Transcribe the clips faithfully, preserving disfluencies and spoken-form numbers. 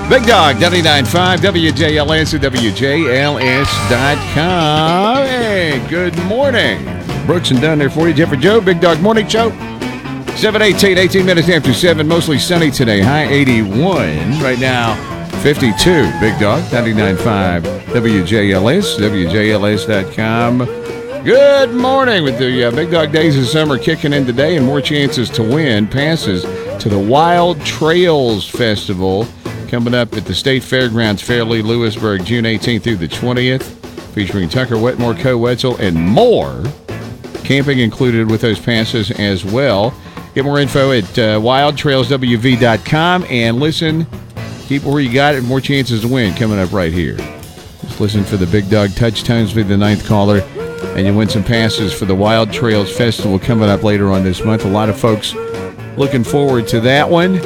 Big Dog, ninety-nine point five, W J L S and W J L S dot com. Hey, good morning. Brooks and Dunn there for you. Jeff and Joe, Big Dog Morning Show. seven eighteen, eighteen minutes after seven. Mostly sunny today. High eighty-one. Right now, fifty-two. Big Dog, ninety-nine point five, W J L S, W J L S dot com. Good morning. With the uh, Big Dog Days of Summer kicking in today and more chances to win passes to the Wild Trails Festival coming up at the State Fairgrounds, Fairleigh, Lewisburg, June eighteenth through the twentieth, featuring Tucker Wetmore, Co. Wetzel, and more. Camping included with those passes as well. Get more info at uh, wild trails w v dot com and listen. Keep where you got it. More chances to win coming up right here. Just listen for the Big Dog Touch Tones, be the ninth caller, and you win some passes for the Wild Trails Festival coming up later on this month. A lot of folks looking forward to that one.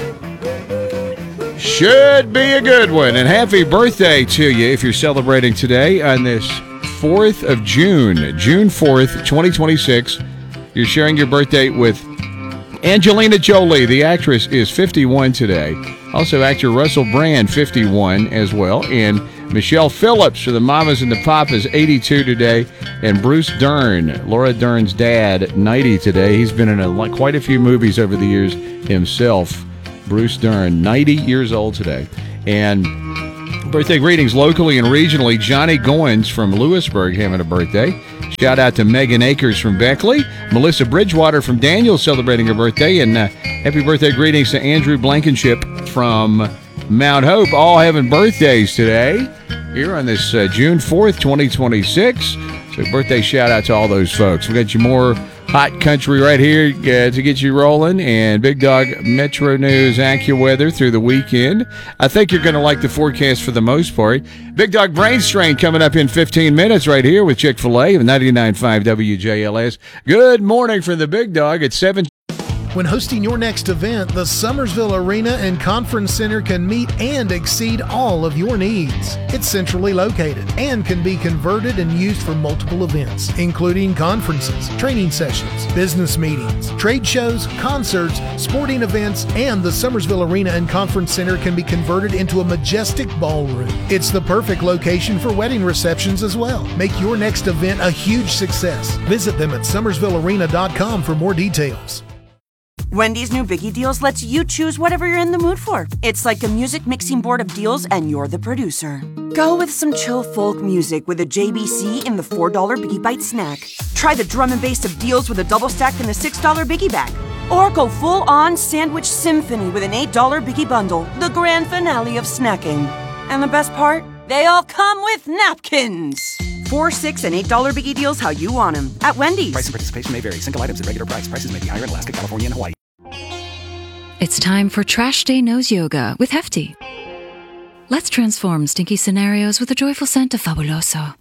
Should be a good one. And happy birthday to you if you're celebrating today on this fourth of June, June fourth, twenty twenty-six. You're sharing your birthday with Angelina Jolie. The actress is fifty-one today. Also, actor Russell Brand, fifty-one as well. And Michelle Phillips for the Mamas and the Papas, eighty-two today. And Bruce Dern, Laura Dern's dad, ninety today. He's been in a, quite a few movies over the years himself. Bruce Dern, ninety years old today. And birthday greetings locally and regionally. Johnny Goins from Lewisburg having a birthday. Shout out to Megan Akers from Beckley. Melissa Bridgewater from Daniel celebrating her birthday. And uh, happy birthday greetings to Andrew Blankenship from Mount Hope. All having birthdays today here on this uh, June fourth, twenty twenty-six. So birthday shout out to all those folks. We got you more hot country right here uh, to get you rolling, and Big Dog Metro News AccuWeather through the weekend. I think you're going to like the forecast for the most part. Big Dog Brain Strain coming up in fifteen minutes right here with Chick-fil-A of ninety-nine point five W J L S. Good morning for the Big Dog at seven. When hosting your next event, the Summersville Arena and Conference Center can meet and exceed all of your needs. It's centrally located and can be converted and used for multiple events, including conferences, training sessions, business meetings, trade shows, concerts, sporting events, and the Summersville Arena and Conference Center can be converted into a majestic ballroom. It's the perfect location for wedding receptions as well. Make your next event a huge success. Visit them at summersville arena dot com for more details. Wendy's new Biggie Deals lets you choose whatever you're in the mood for. It's like a music mixing board of deals, and you're the producer. Go with some chill folk music with a J B C in the four dollar Biggie Bite snack. Try the drum and bass of deals with a double stack in the six dollar Biggie Bag. Or go full-on sandwich symphony with an eight dollar Biggie Bundle, the grand finale of snacking. And the best part? They all come with napkins. Four, six, and eight dollar Biggie Deals how you want them at Wendy's. Price and participation may vary. Single items at regular price. Prices may be higher in Alaska, California, and Hawaii. It's time for Trash Day Nose Yoga with Hefty. Let's transform stinky scenarios with a joyful scent of Fabuloso.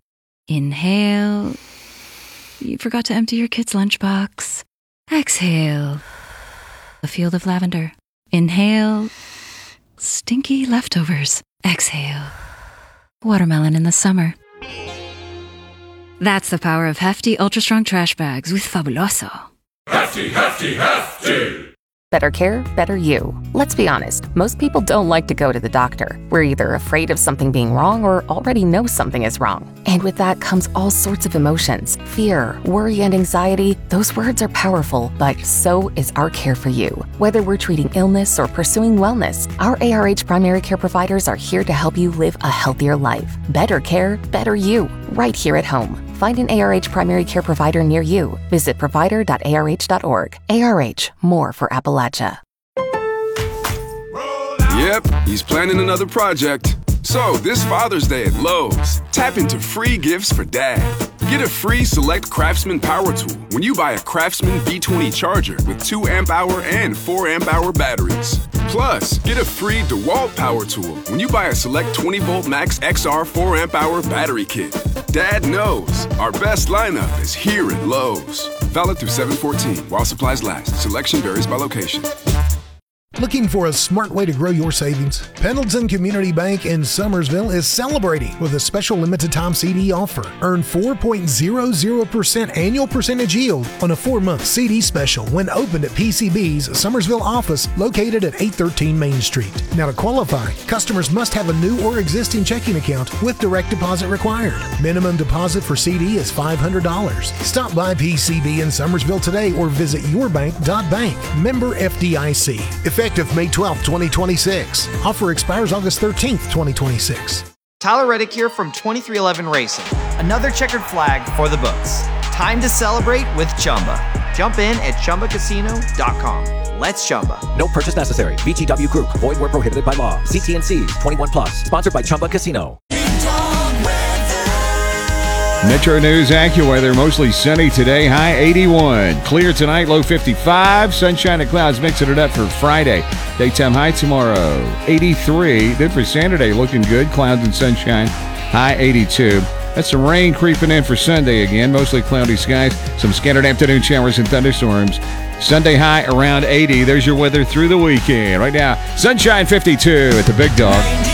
Inhale. You forgot to empty your kid's lunchbox. Exhale. A field of lavender. Inhale. Stinky leftovers. Exhale. Watermelon in the summer. That's the power of Hefty Ultra Strong Trash Bags with Fabuloso. Hefty, hefty, hefty! Better care, better you. Let's be honest, most people don't like to go to the doctor. We're either afraid of something being wrong or already know something is wrong. And with that comes all sorts of emotions. Fear, worry, and anxiety. Those words are powerful, but so is our care for you. Whether we're treating illness or pursuing wellness, our A R H primary care providers are here to help you live a healthier life. Better care, better you. Right here at home. Find an A R H primary care provider near you. Visit provider dot A R H dot org. A R H, more for Appalachia. Yep, he's planning another project. So, this Father's Day at Lowe's, tap into free gifts for Dad. Get a free Select Craftsman power tool when you buy a Craftsman B twenty charger with two amp hour and four amp hour batteries. Plus, get a free DeWalt power tool when you buy a Select twenty volt Max X R four amp hour battery kit. Dad knows our best lineup is here at Lowe's. Valid through seven fourteen while supplies last. Selection varies by location. Looking for a smart way to grow your savings? Pendleton Community Bank in Summersville is celebrating with a special limited time C D offer. Earn four point zero zero percent annual percentage yield on a four-month C D special when opened at P C B's Summersville office located at eight thirteen Main Street. Now to qualify, customers must have a new or existing checking account with direct deposit required. Minimum deposit for C D is five hundred dollars. Stop by P C B in Summersville today or visit your bank dot bank. Member F D I C. Effective May twelfth, twenty twenty-six. Offer expires August thirteenth, twenty twenty-six. Tyler Reddick here from twenty-three eleven Racing. Another checkered flag for the books. Time to celebrate with Chumba. Jump in at chumba casino dot com. Let's Chumba. No purchase necessary. V G W Group. Void where prohibited by law. See T and C's. twenty-one plus. Sponsored by Chumba Casino. Metro News AccuWeather, mostly sunny today, high eighty-one. Clear tonight, low fifty-five. Sunshine and clouds mixing it up for Friday. Daytime high tomorrow, eighty-three. Then for Saturday, looking good, clouds and sunshine, high eighty-two. That's some rain creeping in for Sunday again, mostly cloudy skies, some scattered afternoon showers and thunderstorms. Sunday high around eighty. There's your weather through the weekend. Right now, sunshine fifty-two at the Big Dog.